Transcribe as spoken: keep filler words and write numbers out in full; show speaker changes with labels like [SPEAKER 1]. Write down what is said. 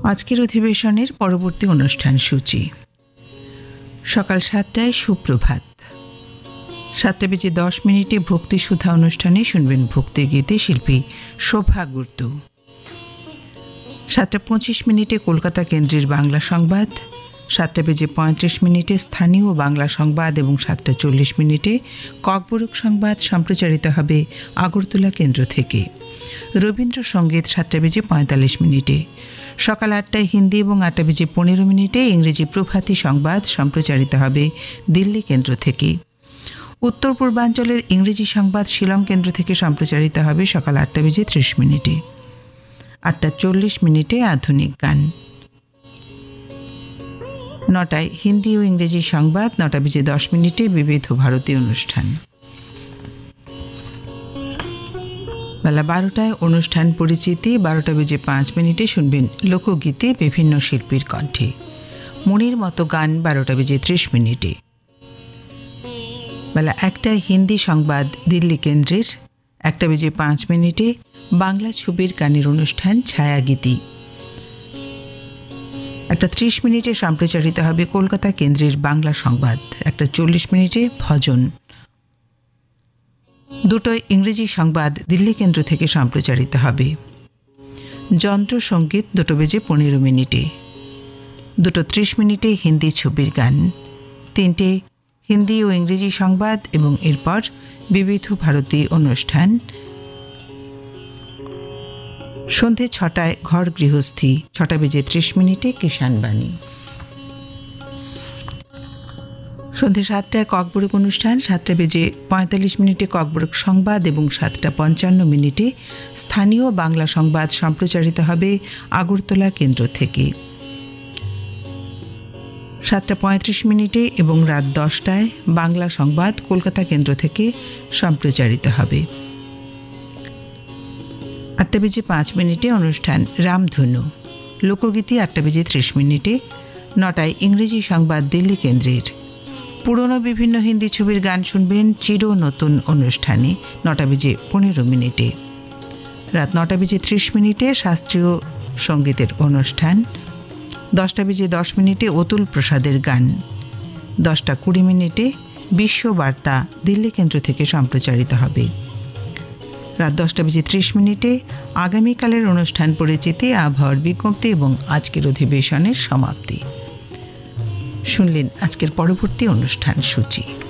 [SPEAKER 1] আজকের অধিবেশনের পরবর্তী অনুষ্ঠান সূচি। সকাল সাতটায় সুপ্রভাত, সাতটা বেজে দশ মিনিটে ভক্তি সুধা অনুষ্ঠানে শুনবেন ভক্তি গীতে শিল্পী শোভা গুর্তু। সাতটা পঁচিশ মিনিটে কলকাতা কেন্দ্রের বাংলা সংবাদ, সাতটা বেজে পঁয়ত্রিশ মিনিটে স্থানীয় বাংলা সংবাদ এবং সাতটা চল্লিশ মিনিটে ককবরক সংবাদ সম্প্রচারিত হবে আগরতলা কেন্দ্র থেকে। রবীন্দ্রসঙ্গীত সাতটা বেজে পঁয়তাল্লিশ মিনিটে। সকাল আটটায় হিন্দি এবং আটটা বেজে পনেরো মিনিটে ইংরেজি প্রভাতী সংবাদ সম্প্রচারিত হবে দিল্লি কেন্দ্র থেকে। উত্তর পূর্বাঞ্চলের ইংরেজি সংবাদ শিলং কেন্দ্র থেকে সম্প্রচারিত হবে সকাল আটটা বেজে ত্রিশ মিনিটে। আটটা চল্লিশ মিনিটে আধুনিক গান। নটায় হিন্দি ও ইংরেজি সংবাদ, নটা বেজে দশ মিনিটে বিবিধ ভারতীয় অনুষ্ঠান। বেলা বারোটায় অনুষ্ঠান পরিচিতি, বারোটা বেজে পাঁচ মিনিটে শুনবেন লোকগীতে বিভিন্ন শিল্পীর কণ্ঠে। মনির মতো গান বারোটা বেজে ত্রিশ মিনিটে। বেলা একটায় হিন্দি সংবাদ দিল্লি কেন্দ্রের, একটা বেজে পাঁচ মিনিটে বাংলা ছবির গানের অনুষ্ঠান ছায়াগীতি। একটা ত্রিশ মিনিটে সম্প্রচারিত হবে কলকাতা কেন্দ্রের বাংলা সংবাদ, একটা চল্লিশ মিনিটে ভজন। দুটোয় ইংরেজি সংবাদ দিল্লি কেন্দ্র থেকে সম্প্রচারিত হবে। যন্ত্র সঙ্গীত দুটো বেজে পনেরো মিনিটে। দুটো ত্রিশ মিনিটে হিন্দি ছবির গান। তিনটে হিন্দি ও ইংরেজি সংবাদ এবং এরপর বিবিধ ভারতী অনুষ্ঠান। সন্ধে ছটায় ঘর গৃহস্থী, ছটা বেজে ত্রিশ মিনিটে কিষাণবাণী। সন্ধে সাতটায় ককবরক অনুষ্ঠান, সাতটা বেজে পঁয়তাল্লিশ মিনিটে ককবরক সংবাদ এবং সাতটা পঞ্চান্ন মিনিটে স্থানীয় বাংলা সংবাদ সম্প্রচারিত হবে আগরতলা কেন্দ্র থেকে। সাতটা পঁয়ত্রিশ মিনিটে এবং রাত দশটায় বাংলা সংবাদ কলকাতা কেন্দ্র থেকে সম্প্রচারিত হবে। আটটা বেজে পাঁচ মিনিটে অনুষ্ঠান রামধনু লোকগীতি, আটটা বেজে ত্রিশ মিনিটে। নটায় ইংরেজি সংবাদ দিল্লি কেন্দ্রের। পুরনো বিভিন্ন হিন্দি ছবির গান শুনবেন চির নতুন অনুষ্ঠানে, নটা বেজে পনেরো মিনিটে। রাত নটা বেজে ত্রিশ মিনিটে শাস্ত্রীয় সঙ্গীতের অনুষ্ঠান। দশটা বেজে দশ মিনিটে অতুল প্রসাদের গান। দশটা কুড়ি মিনিটে বিশ্ববার্তা দিল্লি কেন্দ্র থেকে সম্প্রচারিত হবে। রাত দশটা বেজে ত্রিশ মিনিটে আগামীকালের অনুষ্ঠান পরিচিতি, আবহাওয়ার বিজ্ঞপ্তি এবং আজকের অধিবেশনের সমাপ্তি। শুনলেন আজকের পরবর্তী অনুষ্ঠান সূচি।